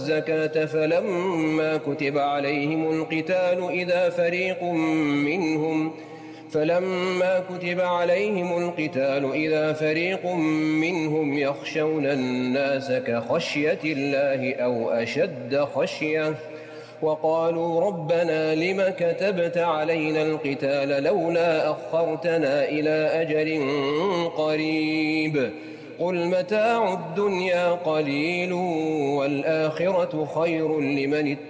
الزكاة فلما كتب عليهم القتال إذا فريق منهم يخشون الناس كخشية الله أو أشد خشية وقالوا ربنا لم كتبت علينا القتال لولا أخرتنا إلى أجل قريب قل متاع الدنيا قليل والآخرة خير لمن اتقى